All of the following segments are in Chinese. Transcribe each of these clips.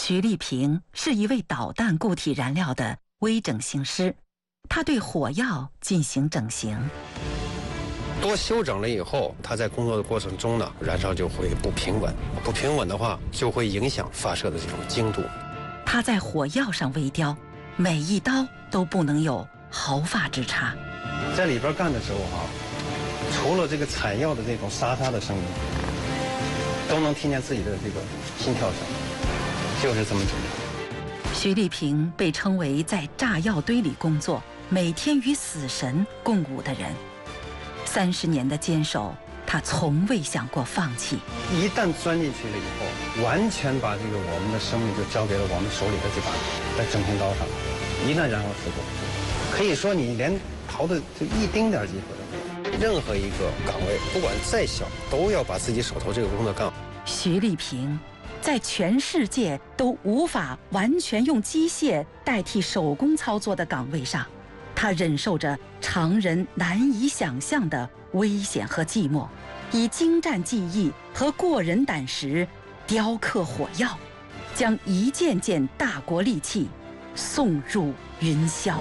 徐立平是一位导弹固体燃料的微整形师，他对火药进行整形。 多修整了以后，它在工作的过程中呢，燃烧就会不平稳，不平稳的话就会影响发射的这种精度。 他在火药上微雕，每一刀都不能有毫发之差。 在里边干的时候除了这个采药的这种沙沙的声音，都能听见自己的这个心跳声，就是这么准确。 徐立平被称为在炸药堆里工作，每天与死神共舞的人。30年的坚守，他从未想过放弃。 一旦钻进去了以后，完全把这个我们的生命就交给了我们手里的这把在整形刀上。一旦燃烧事故，可以说你连逃的就一丁点机会都没有。任何一个岗位，不管再小，都要把自己手头这个工作干好。 徐立平在全世界都无法完全用机械代替手工操作的岗位上，他忍受着常人难以想象的危险和寂寞，以精湛技艺和过人胆识雕刻火药，将一件件大国利器送入云霄。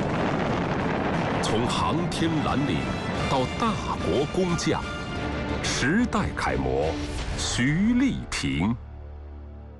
从航天蓝领到大国工匠，时代楷模徐立平。